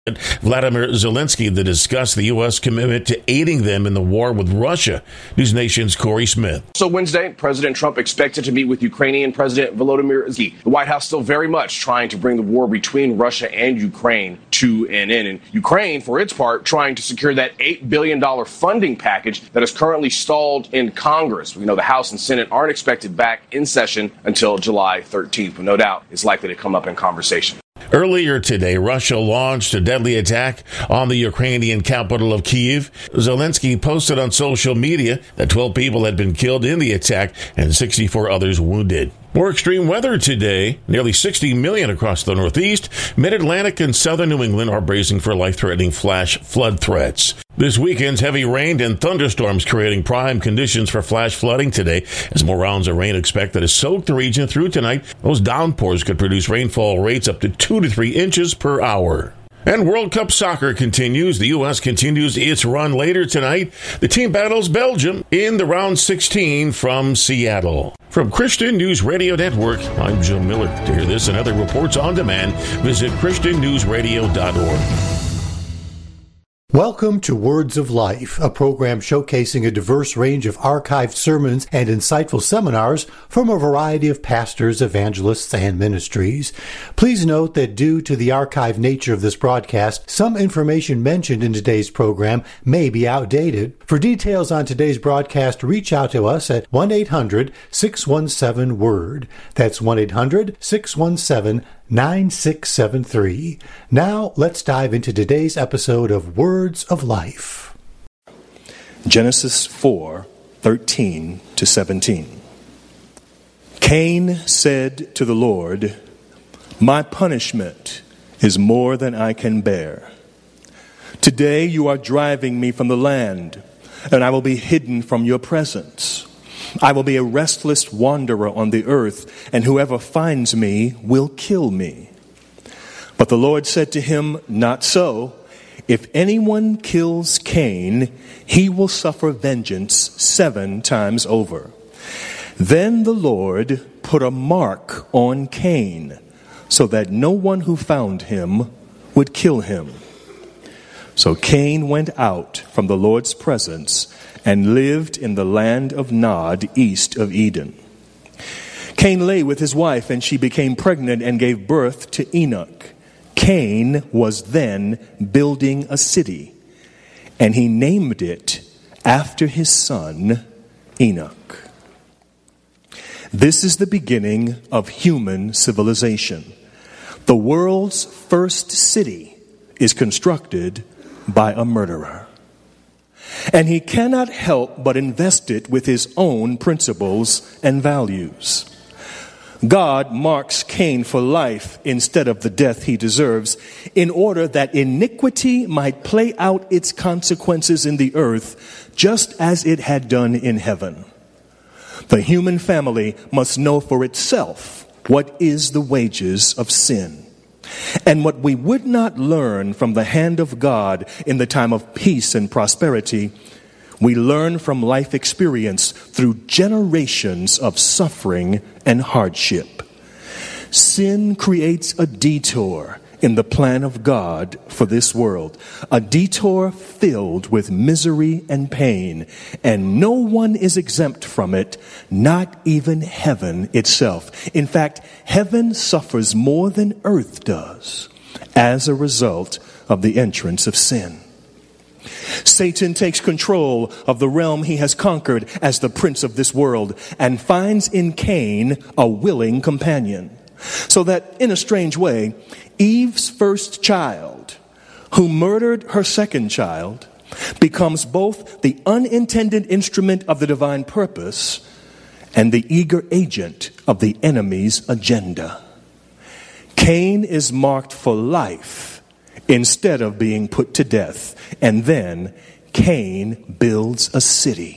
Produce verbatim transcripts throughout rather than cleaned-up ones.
Vladimir Zelensky to discuss the U S commitment to aiding them in the war with Russia. News Nation's Corey Smith. So Wednesday, President Trump expected to meet with Ukrainian President Volodymyr Zelensky. The White House still very much trying to bring the war between Russia and Ukraine to an end. And Ukraine, for its part, trying to secure that eight billion dollars funding package that is currently stalled in Congress. We know the House and Senate aren't expected back in session until July thirteenth, but no doubt it's likely to come up in conversation. Earlier today, Russia launched a deadly attack on the Ukrainian capital of Kyiv. Zelensky posted on social media that twelve people had been killed in the attack and sixty-four others wounded. More extreme weather today. Nearly sixty million across the Northeast. Mid-Atlantic and southern New England are bracing for life-threatening flash flood threats. This weekend's heavy rain and thunderstorms creating prime conditions for flash flooding today as more rounds of rain expected to soak the region through tonight. Those downpours could produce rainfall rates up to two to three inches per hour. And World Cup soccer continues. The U S continues its run later tonight. The team battles Belgium in the round sixteen from Seattle. From Christian News Radio Network, I'm Joe Miller. To hear this and other reports on demand, visit Christian News Radio dot org. Welcome to Words of Life, a program showcasing a diverse range of archived sermons and insightful seminars from a variety of pastors, evangelists, and ministries. Please note that due to the archived nature of this broadcast, some information mentioned in today's program may be outdated. For details on today's broadcast, reach out to us at one eight hundred six one seven word. That's one eight hundred six one seven nine six seven three. Now, let's dive into today's episode of Words of Life. Genesis four, thirteen to seventeen. Cain said to the Lord, "My punishment is more than I can bear. Today you are driving me from the land, and I will be hidden from your presence. I will be a restless wanderer on the earth, and whoever finds me will kill me." But the Lord said to him, "Not so. If anyone kills Cain, he will suffer vengeance seven times over." Then the Lord put a mark on Cain, so that no one who found him would kill him. So Cain went out from the Lord's presence and lived in the land of Nod, east of Eden. Cain lay with his wife, and she became pregnant and gave birth to Enoch. Cain was then building a city, and he named it after his son Enoch. This is the beginning of human civilization. The world's first city is constructed by a murderer. And he cannot help but invest it with his own principles and values. God marks Cain for life instead of the death he deserves, in order that iniquity might play out its consequences in the earth, just as it had done in heaven. The human family must know for itself what is the wages of sin. And what we would not learn from the hand of God in the time of peace and prosperity, we learn from life experience through generations of suffering and hardship. Sin creates a detour in the plan of God for this world, a detour filled with misery and pain, and no one is exempt from it, not even heaven itself. In fact, heaven suffers more than earth does as a result of the entrance of sin. Satan takes control of the realm he has conquered as the prince of this world and finds in Cain a willing companion. So that, in a strange way, Eve's first child, who murdered her second child, becomes both the unintended instrument of the divine purpose and the eager agent of the enemy's agenda. Cain is marked for life instead of being put to death, and then Cain builds a city.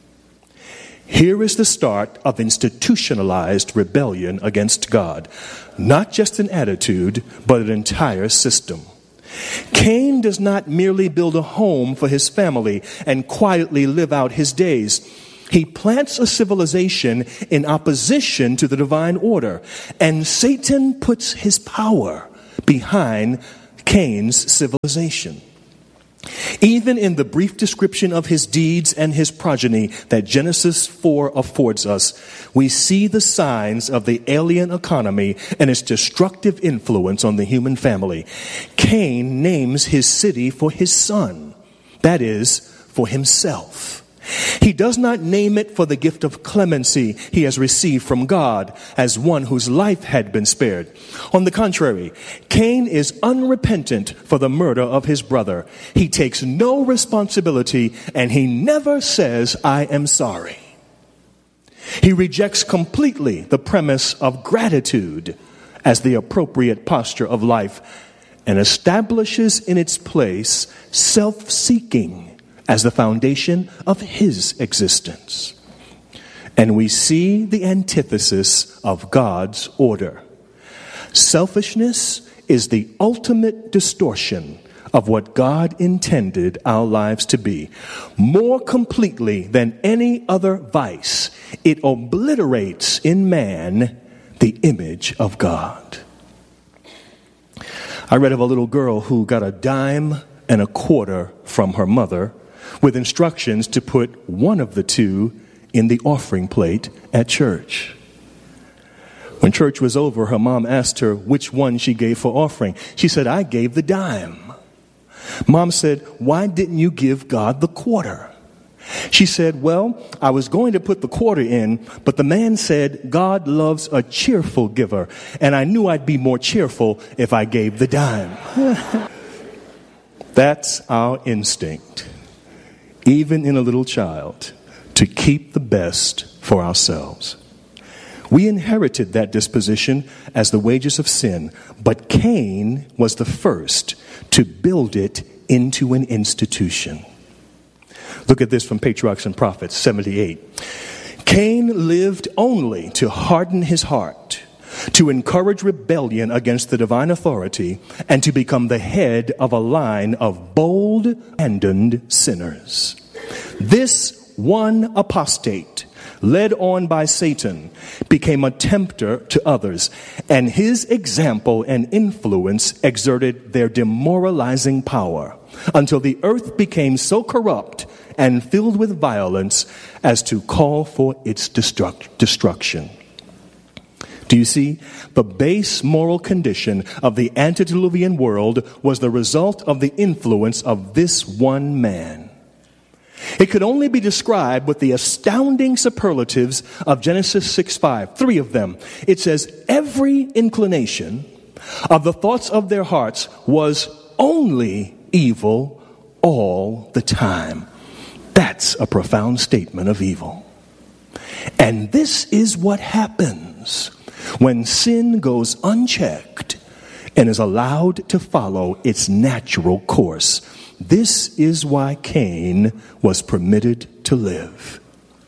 Here is the start of institutionalized rebellion against God. Not just an attitude, but an entire system. Cain does not merely build a home for his family and quietly live out his days. He plants a civilization in opposition to the divine order, and Satan puts his power behind Cain's civilization. Even in the brief description of his deeds and his progeny that Genesis four affords us, we see the signs of the alien economy and its destructive influence on the human family. Cain names his city for his son, that is, for himself. He does not name it for the gift of clemency he has received from God as one whose life had been spared. On the contrary, Cain is unrepentant for the murder of his brother. He takes no responsibility and he never says, "I am sorry." He rejects completely the premise of gratitude as the appropriate posture of life and establishes in its place self-seeking as the foundation of his existence. And we see the antithesis of God's order. Selfishness is the ultimate distortion of what God intended our lives to be. More completely than any other vice, it obliterates in man the image of God. I read of a little girl who got a dime and a quarter from her mother with instructions to put one of the two in the offering plate at church. When church was over, her mom asked her which one she gave for offering. She said, "I gave the dime." Mom said, "Why didn't you give God the quarter?" She said, "Well, I was going to put the quarter in, but the man said God loves a cheerful giver, and I knew I'd be more cheerful if I gave the dime." That's our instinct, even in a little child, to keep the best for ourselves. We inherited that disposition as the wages of sin, but Cain was the first to build it into an institution. Look at this from Patriarchs and Prophets seventy-eight. Cain lived only to harden his heart, to encourage rebellion against the divine authority, and to become the head of a line of bold, abandoned sinners. This one apostate, led on by Satan, became a tempter to others, and his example and influence exerted their demoralizing power until the earth became so corrupt and filled with violence as to call for its destruct- destruction. Do you see? The base moral condition of the antediluvian world was the result of the influence of this one man. It could only be described with the astounding superlatives of Genesis six five, three of them. It says, every inclination of the thoughts of their hearts was only evil all the time. That's a profound statement of evil. And this is what happens when sin goes unchecked and is allowed to follow its natural course. This is why Cain was permitted to live.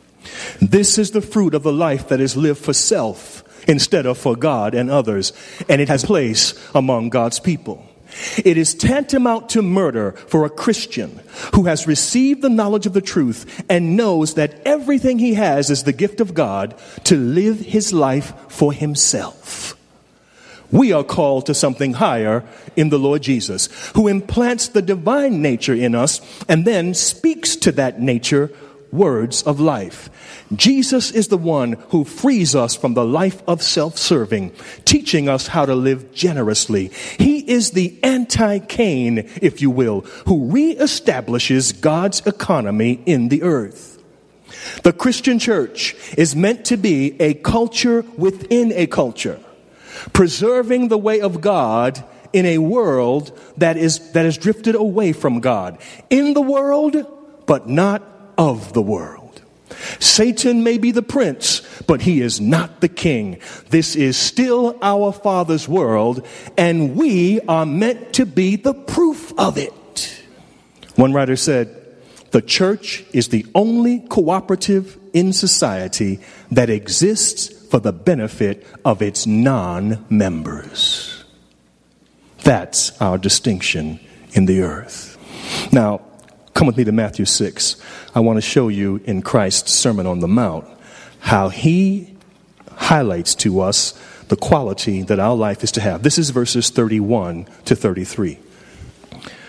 This is the fruit of the life that is lived for self instead of for God and others, and it has place among God's people. It is tantamount to murder for a Christian who has received the knowledge of the truth and knows that everything he has is the gift of God to live his life for himself. We are called to something higher in the Lord Jesus, who implants the divine nature in us and then speaks to that nature words of life. Jesus is the one who frees us from the life of self-serving, teaching us how to live generously. He is the anti-Cain, if you will, who reestablishes God's economy in the earth. The Christian church is meant to be a culture within a culture, preserving the way of God in a world that is that has drifted away from God. In the world, but not of the world. Satan may be the prince, but he is not the king. This is still our Father's world, and we are meant to be the proof of it. One writer said, the church is the only cooperative in society that exists for the benefit of its non-members. That's our distinction in the earth. Now, come with me to Matthew six. I want to show you in Christ's Sermon on the Mount how he highlights to us the quality that our life is to have. This is verses thirty-one to thirty-three.